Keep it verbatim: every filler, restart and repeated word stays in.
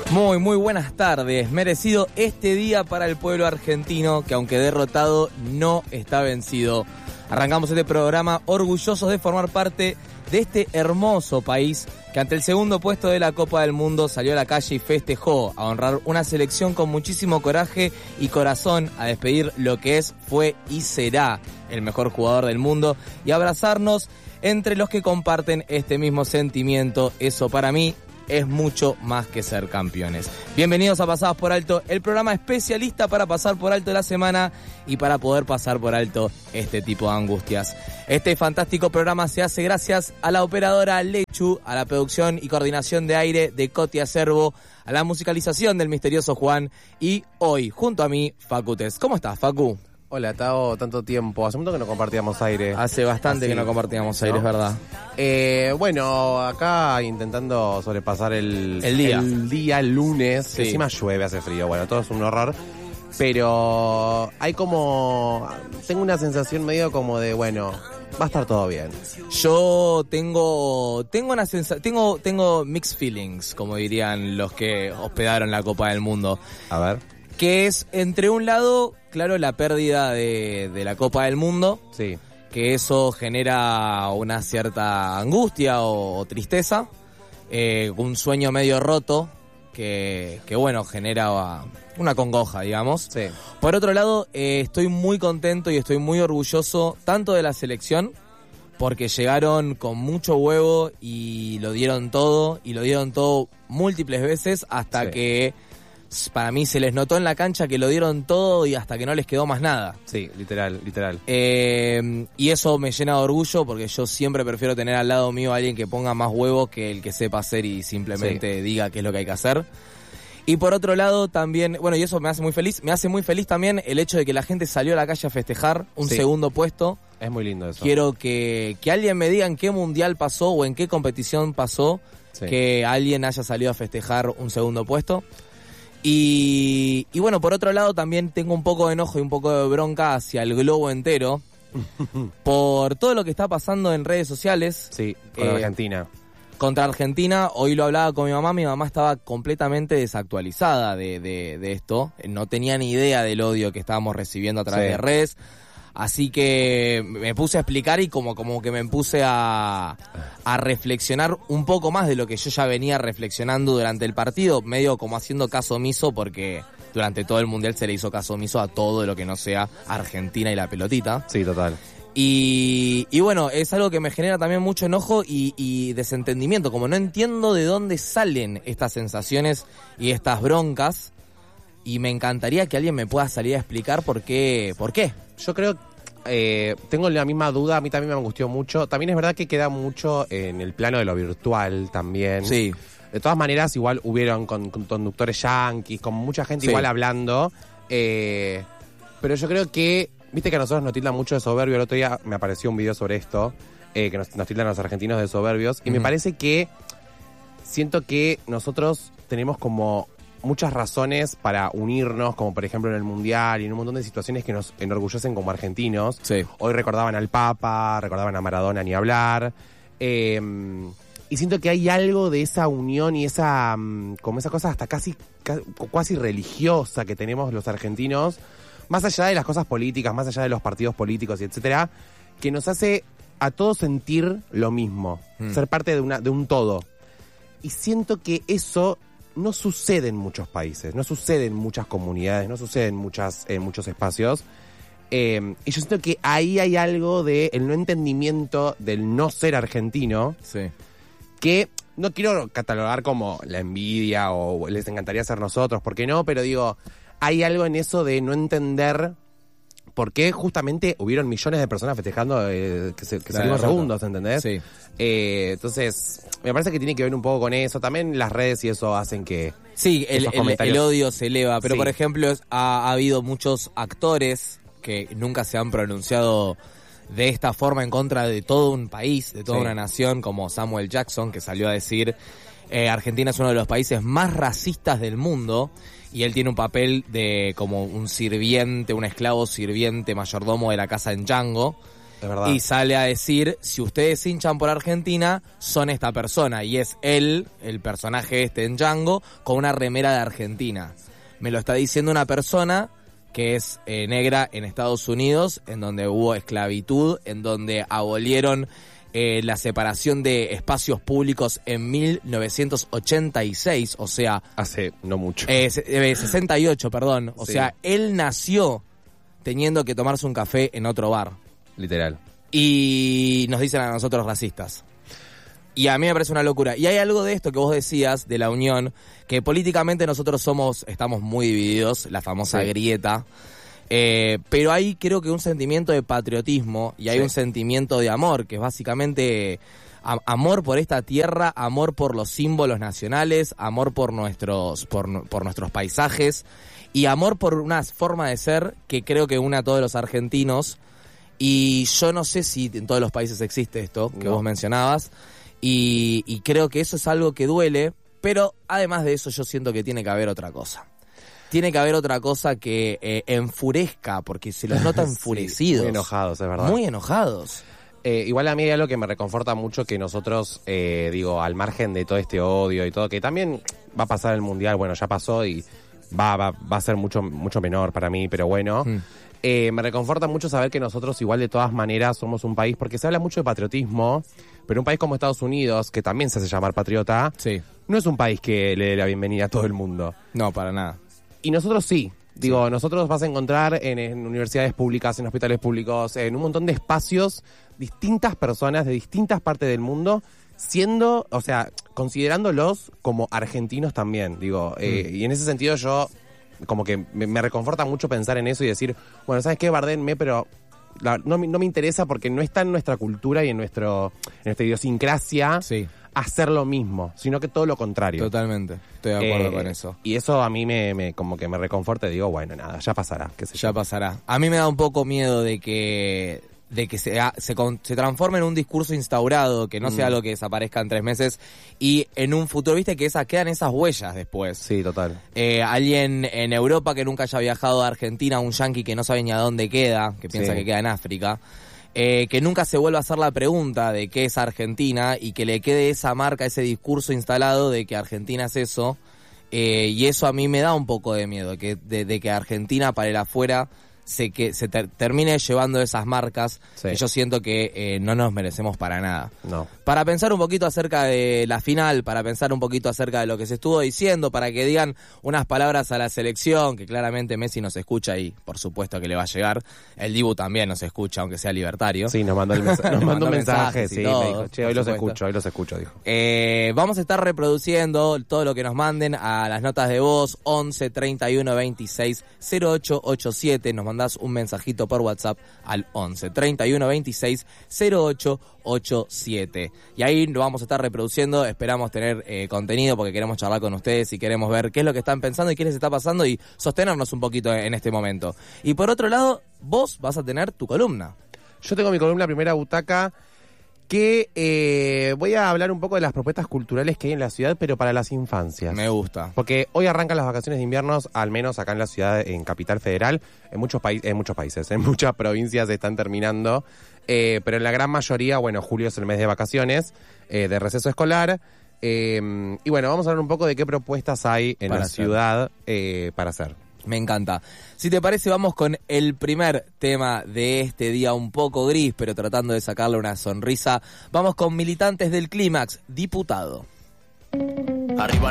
Muy, muy buenas tardes. Merecido este día para el pueblo argentino, que aunque derrotado, no está vencido. Arrancamos este programa orgullosos de formar parte de este hermoso país que ante el segundo puesto de la Copa del Mundo salió a la calle y festejó a honrar una selección con muchísimo coraje y corazón, a despedir lo que es, fue y será el mejor jugador del mundo y abrazarnos entre los que comparten este mismo sentimiento. Eso para mí es mucho más que ser campeones. Bienvenidos a Pasados por Alto, el programa especialista para pasar por alto la semana y para poder pasar por alto este tipo de angustias. Este fantástico programa se hace gracias a la operadora Lechu, a la producción y coordinación de aire de Coti Acervo, a la musicalización del misterioso Juan y hoy, junto a mí, Facutes. ¿Cómo estás, Facu? Hola, Tao, tanto tiempo. Hace un montón que no compartíamos aire. Hace bastante Así, que no compartíamos aire, ¿no? Es verdad. Eh, bueno, acá intentando sobrepasar el, el día. El día lunes. Sí. Encima llueve, hace frío. Bueno, todo es un horror. Pero hay como... Tengo una sensación medio como de, bueno, va a estar todo bien. Yo tengo tengo una sensación, tengo, tengo mixed feelings, como dirían los que hospedaron la Copa del Mundo. A ver. Que es, entre un lado, claro, la pérdida de, de la Copa del Mundo. Sí. Que eso genera una cierta angustia o, o tristeza. Eh, un sueño medio roto que, que, bueno, genera una congoja, digamos. Sí. Por otro lado, eh, estoy muy contento y estoy muy orgulloso tanto de la selección, porque llegaron con mucho huevo y lo dieron todo, y lo dieron todo múltiples veces hasta sí. que... Para mí se les notó en la cancha que lo dieron todo y hasta que no les quedó más nada. Sí, literal, literal. Eh, y eso me llena de orgullo porque yo siempre prefiero tener al lado mío a alguien que ponga más huevos que el que sepa hacer y simplemente sí. diga qué es lo que hay que hacer. Y por otro lado también, bueno, y eso me hace muy feliz, me hace muy feliz también el hecho de que la gente salió a la calle a festejar un sí. segundo puesto. Es muy lindo eso. Quiero que, que alguien me diga en qué mundial pasó o en qué competición pasó sí. que alguien haya salido a festejar un segundo puesto. Y, y bueno, por otro lado también tengo un poco de enojo y un poco de bronca hacia el globo entero por todo lo que está pasando en redes sociales. Sí, con eh, Argentina. Contra Argentina. Hoy lo hablaba con mi mamá, mi mamá estaba completamente desactualizada de, de, de esto. No tenía ni idea del odio que estábamos recibiendo a través sí. de redes. Así que me puse a explicar y como, como que me puse a, a reflexionar un poco más de lo que yo ya venía reflexionando durante el partido, medio como haciendo caso omiso, porque durante todo el Mundial se le hizo caso omiso a todo lo que no sea Argentina y la pelotita. Sí, total. Y, y bueno, es algo que me genera también mucho enojo y, y desentendimiento, como no entiendo de dónde salen estas sensaciones y estas broncas, y me encantaría que alguien me pueda salir a explicar por qué, por qué. Yo creo, eh, tengo la misma duda, a mí también me angustió mucho. También es verdad que queda mucho en el plano de lo virtual también. Sí. De todas maneras, igual hubieron con, con conductores yanquis, con mucha gente sí. igual hablando. Eh, pero yo creo que, viste que a nosotros nos tildan mucho de soberbio. El otro día me apareció un video sobre esto, eh, que nos, nos tildan a los argentinos de soberbios. Y uh-huh. me parece que siento que nosotros tenemos como... muchas razones para unirnos, como por ejemplo en el Mundial y en un montón de situaciones que nos enorgullecen como argentinos. Sí. Hoy recordaban al Papa, recordaban a Maradona, ni hablar. Eh, y siento que hay algo de esa unión y esa como esa cosa hasta casi, casi religiosa que tenemos los argentinos, más allá de las cosas políticas, más allá de los partidos políticos y etcétera, que nos hace a todos sentir lo mismo, mm. ser parte de, una, de un todo. Y siento que eso... no sucede en muchos países, no sucede en muchas comunidades, no sucede en, muchas, en muchos espacios. Eh, y yo siento que ahí hay algo de el no entendimiento del no ser argentino, sí. que no quiero catalogar como la envidia o les encantaría ser nosotros, ¿por qué no? Pero digo, hay algo en eso de no entender por qué justamente hubieron millones de personas festejando eh, que, se, que salimos segundos, ¿entendés? Sí. Eh, entonces, me parece que tiene que ver un poco con eso. También las redes y eso hacen que... Sí, el, el, comentarios... el odio se eleva. Pero, sí. por ejemplo, ha, ha habido muchos actores que nunca se han pronunciado de esta forma en contra de todo un país, de toda sí. una nación, como Samuel Jackson, que salió a decir eh, Argentina es uno de los países más racistas del mundo. Y él tiene un papel de como un sirviente, un esclavo sirviente, mayordomo de la casa en Django. es verdad. Y sale a decir, si ustedes hinchan por Argentina, son esta persona. Y es él, el personaje este en Django, con una remera de Argentina. Me lo está diciendo una persona que es eh, negra en Estados Unidos, en donde hubo esclavitud, en donde abolieron eh, la separación de espacios públicos en mil novecientos ochenta y seis, o sea... Hace no mucho. Eh, sesenta y ocho, perdón. O sí. sea, él nació teniendo que tomarse un café en otro bar. Literal. Y nos dicen a nosotros racistas. Y a mí me parece una locura. Y hay algo de esto que vos decías, de la unión, que políticamente nosotros somos, estamos muy divididos, la famosa sí. grieta. Eh, pero hay creo que un sentimiento de patriotismo y hay sí. un sentimiento de amor, que es básicamente a, amor por esta tierra, amor por los símbolos nacionales, amor por nuestros, por, por nuestros paisajes y amor por una forma de ser que creo que une a todos los argentinos. Y yo no sé si en todos los países existe esto que no. vos mencionabas. Y, y creo que eso es algo que duele, pero además de eso yo siento que tiene que haber otra cosa. Tiene que haber otra cosa que eh, enfurezca, porque se los nota enfurecidos. Sí, muy enojados, es verdad. Muy enojados. Eh, igual a mí hay algo que me reconforta mucho, que nosotros, eh, digo, al margen de todo este odio y todo, que también va a pasar el Mundial, bueno, ya pasó y va, va, va a ser mucho, mucho menor para mí, pero bueno... Mm. Eh, me reconforta mucho saber que nosotros igual de todas maneras somos un país, porque se habla mucho de patriotismo, pero un país como Estados Unidos, que también se hace llamar patriota, sí. no es un país que le dé la bienvenida a todo el mundo. No, para nada. Y nosotros sí. Digo, sí. nosotros vas a encontrar en, en universidades públicas, en hospitales públicos, en un montón de espacios, distintas personas de distintas partes del mundo, siendo, o sea, considerándolos como argentinos también. Digo, mm. eh, y en ese sentido yo... como que me, me reconforta mucho pensar en eso y decir, bueno, ¿sabes qué? Bardénme, pero la, no, no me interesa porque no está en nuestra cultura y en, nuestro, en nuestra idiosincrasia sí. hacer lo mismo, sino que todo lo contrario. Totalmente, estoy de acuerdo eh, con eso. Y eso a mí me, me como que me reconforta y digo, bueno, nada, ya pasará. Qué sé yo. Ya pasará. A mí me da un poco miedo de que... de que se, se, se transforme en un discurso instaurado, que no mm. sea algo que desaparezca en tres meses y en un futuro, viste, que esas quedan esas huellas después. Sí, total. Eh, alguien en Europa que nunca haya viajado a Argentina, un yanqui que no sabe ni a dónde queda, que piensa sí. que queda en África, eh, que nunca se vuelva a hacer la pregunta de qué es Argentina y que le quede esa marca, ese discurso instalado de que Argentina es eso, eh, y eso a mí me da un poco de miedo, que de, de que Argentina para el afuera se que se ter, termine llevando esas marcas sí. que yo siento que eh, no nos merecemos para nada. No. Para pensar un poquito acerca de la final, para pensar un poquito acerca de lo que se estuvo diciendo, para que digan unas palabras a la selección, que claramente Messi nos escucha y por supuesto que le va a llegar. El Dibu también nos escucha, aunque sea libertario. Sí, nos mandó, el mensaje, nos mandó un mensaje, sí, todo, me dijo, che, hoy los escucho, hoy los escucho, dijo. Eh, vamos a estar reproduciendo todo lo que nos manden a las notas de voz once, treinta y uno, veintiséis, cero ocho ochenta y siete, nos mandás un mensajito por WhatsApp al once, treinta y uno, veintiséis, cero ocho ochenta y siete. Y ahí lo vamos a estar reproduciendo, esperamos tener eh, contenido porque queremos charlar con ustedes y queremos ver qué es lo que están pensando y qué les está pasando y sostenernos un poquito en este momento. Y por otro lado, vos vas a tener tu columna. Yo tengo mi columna Primera Butaca, que eh, voy a hablar un poco de las propuestas culturales que hay en la ciudad, pero para las infancias. Me gusta. Porque hoy arrancan las vacaciones de invierno, al menos acá en la ciudad, en Capital Federal, en muchos, paí- en muchos países, en muchas provincias están terminando, eh, pero en la gran mayoría, bueno, julio es el mes de vacaciones, eh, de receso escolar, eh, y bueno, vamos a hablar un poco de qué propuestas hay en Para la hacer. ciudad eh, para hacer. Me encanta. Si te parece, vamos con el primer tema de este día un poco gris, pero tratando de sacarle una sonrisa. Vamos con Militantes del Clímax, Diputado. Arriba